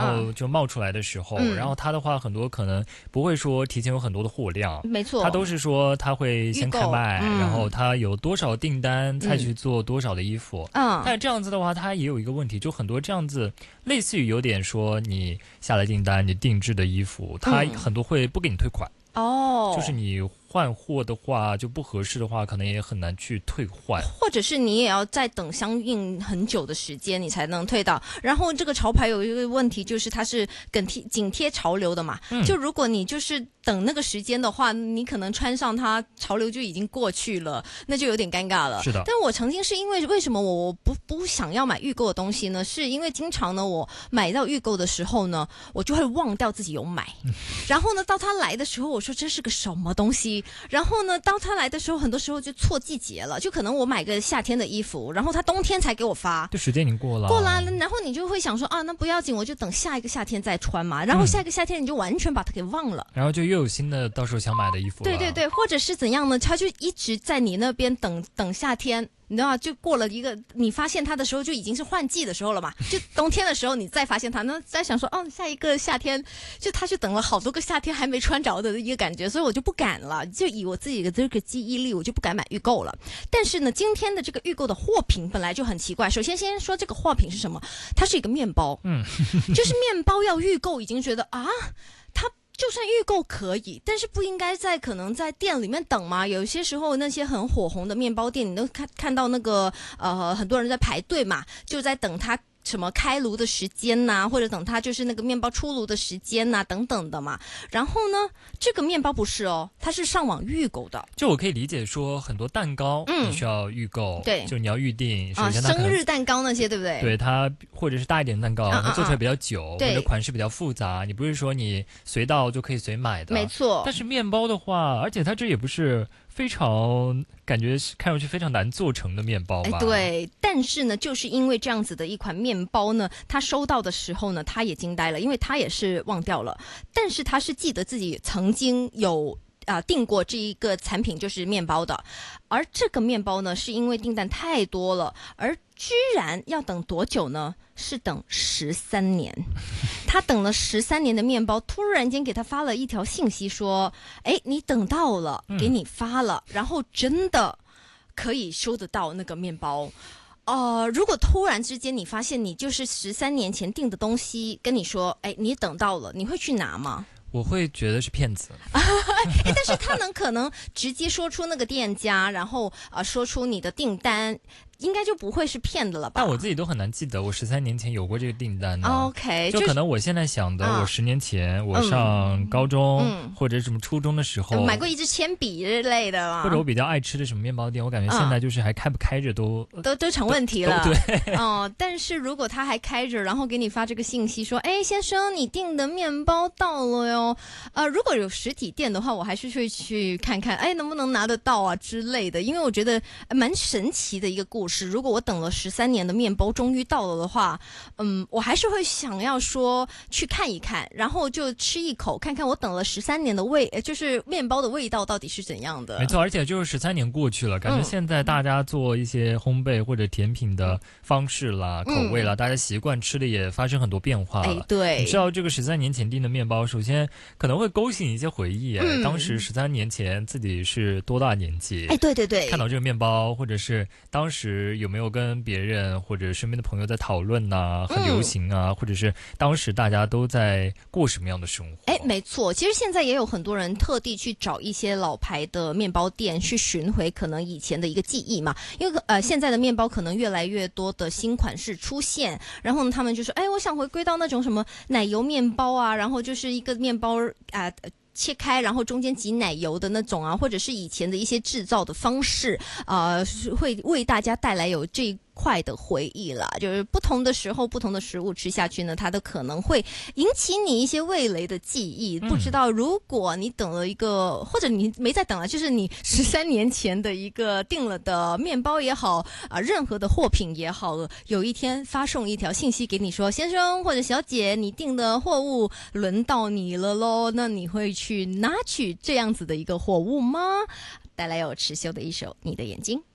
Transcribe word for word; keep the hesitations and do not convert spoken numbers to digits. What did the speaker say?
有就冒出来的时候，嗯、然后它的话很多可能不会说提前有很多的货量， 没错， 它都是说它会先开卖，嗯、然后它有多少订单才去做多少的衣服。嗯，但是这样子的话，它也有一个问题，就很多这样子类似于有点说你下了订单，你定制的衣服，它很多会不给你退款。 哦， 就是你换货的话就不合适的话，可能也很难去退换， 或者是你也要再等相应很久的时间你才能退到。然后这个潮牌有一个问题，就是它是紧贴紧贴潮流的嘛、嗯、就如果你就是等那个时间的话，你可能穿上它潮流就已经过去了，那就有点尴尬了。 是的， 但我曾经是因为为什么我不不想要买预购的东西呢？是因为经常呢我买到预购的时候呢，我就会忘掉自己有买、嗯、然后呢到它来的时候我说这是个什么东西，然后呢当它来的时候很多时候就错季节了，就可能我买个夏天的衣服，然后它冬天才给我发， 就时间已经过了过了，然后你就会想说啊那不要紧，我就等下一个夏天再穿嘛，然后下一个夏天你就完全把它给忘了、嗯、 然后就又有新的到时候想买的衣服了。 对对对，或者是怎样呢，它就一直在你那边等等夏天，你知道吗？就过了一个你发现它的时候就已经是换季的时候了嘛，就冬天的时候你再发现它，那再想说哦下一个夏天，就它就等了好多个夏天还没穿着的一个感觉，所以我就不敢了，就以我自己的这个记忆力我就不敢买预购了。但是呢今天的这个预购的货品本来就很奇怪，首先先说这个货品是什么，它是一个面包，嗯，就是面包要预购已经觉得啊它就算预购可以，但是不应该在可能在店里面等吗？有些时候那些很火红的面包店，你都看看到那个呃很多人在排队嘛，就在等它什么开炉的时间呐、啊，或者等它就是那个面包出炉的时间呐、啊，等等的嘛。然后呢，这个面包不是哦，它是上网预购的。 就我可以理解说，很多蛋糕你需要预购，嗯、对，就你要预定。首先它啊，生日蛋糕那些对不对？ 对，它或者是大一点的蛋糕， 啊、 它做出来比较久， 或者款式比较复杂，你不是说你随到就可以随买的。 没错。 但是面包的话，而且它这也不是非常感觉看上去非常难做成的面包吧？ 哎，对，但是呢，就是因为这样子的一款面包呢，他收到的时候呢，他也惊呆了，因为他也是忘掉了，但是他是记得自己曾经有啊、呃、订过这一个产品，就是面包的，而这个面包呢，是因为订单太多了，而居然要等多久呢？是等十三年。他等了十三年的面包，突然间给他发了一条信息说：“哎，你等到了，给你发了。嗯”然后真的可以收得到那个面包。呃，如果突然之间你发现你就是十三年前订的东西，跟你说：“哎，你等到了，你会去拿吗？” 我会觉得是骗子， 但是他能可能直接说出那个店家，然后呃说出你的订单，应该就不会是骗的了吧？ 但我自己都很难记得我十三年前有过这个订单呢。 OK， 就可能我现在想的， 啊、 我十年前我上高中、嗯、或者什么初中的时候， 买过一支铅笔之类的嘛， 或者我比较爱吃的什么面包店，我感觉现在就是还开不开着都、 嗯、都都成问题了。 对， 哦、呃，但是如果他还开着，然后给你发这个信息说，哎，先生，你订的面包到了哟。呃，如果有实体店的话，我还是会去看看，哎，能不能拿得到啊之类的，因为我觉得蛮神奇的一个故事。如果我等了十三年的面包终于到了的话，嗯，我还是会想要说去看一看，然后就吃一口，看看我等了十三年的味，就是面包的味道到底是怎样的。 没错，而且就是十三年过去了，感觉现在大家做一些烘焙或者甜品的方式啦、嗯、口味啦，大家习惯吃的也发生很多变化了。 哎，对， 你知道这个十三年前订的面包，首先可能会勾起一些回忆。嗯、当时十三年前自己是多大年纪？ 哎，对对对， 看到这个面包，或者是当时有没有跟别人或者身边的朋友在讨论呐、啊，很流行啊、嗯，或者是当时大家都在过什么样的生活？ 哎，没错，其实现在也有很多人特地去找一些老牌的面包店去寻回可能以前的一个记忆嘛，因为呃现在的面包可能越来越多的新款式出现，然后呢他们就说，哎，我想回归到那种什么奶油面包啊，然后就是一个面包啊。呃切开，然后中间挤奶油的那种啊，或者是以前的一些制造的方式，呃，会为大家带来有这块的回忆啦。就是不同的时候，不同的食物吃下去呢，它都可能会引起你一些味蕾的记忆。不知道如果你等了一个，或者你没在等了，就是你十三年前的一个订了的面包也好啊、呃，任何的货品也好，有一天发送一条信息给你说，先生或者小姐，你订的货物轮到你了咯，那你会去拿取这样子的一个货物吗？带来有持修的一首《你的眼睛》。